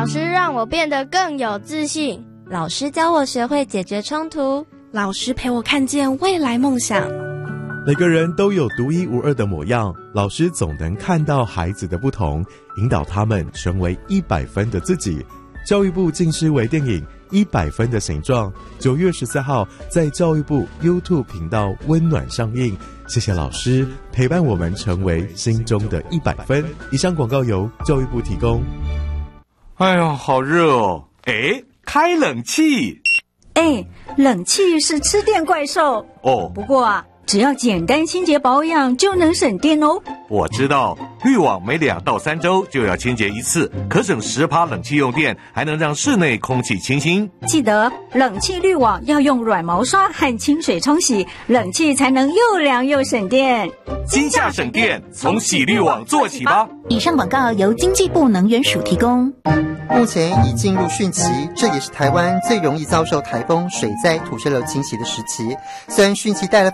老师让我变得更有自信， 老师教我学会解决冲突， 老师陪我看见未来梦想。 每个人都有独一无二的模样，老师总能看到孩子的不同，引导他们成为100分的自己。教育部近视微电影100分的形状，9月14号在教育部 YouTube 频道温暖上映。谢谢老师陪伴我们成为心中的100分。以上广告由教育部提供。 哎呦，好热哦！哎，开冷气。 哎，冷气是吃电怪兽哦。 不过啊，只要简单清洁保养就能省电哦。 我知道，滤网每2到3周就要清洁一次，可省10%冷气用电，还能让室内空气清新。 记得冷气滤网要用软毛刷和清水冲洗，冷气才能又凉又省电。 今夏省电，从洗滤网做起吧。 以上广告由经济部能源署提供。 目前已进入汛期，这也是台湾最容易遭受台风、水灾、土石流侵袭的时期。虽然汛期带来